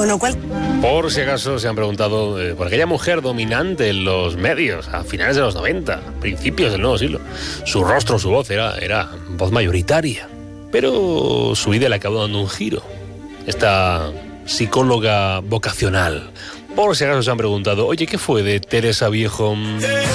Con lo cual... Por si acaso se han preguntado por aquella mujer dominante en los medios a finales de los 90, principios del nuevo siglo. Su rostro, su voz era voz mayoritaria, pero su vida le acabó dando un giro. Esta psicóloga vocacional. Por si acaso se han preguntado, oye, ¿qué fue de Teresa Viejo?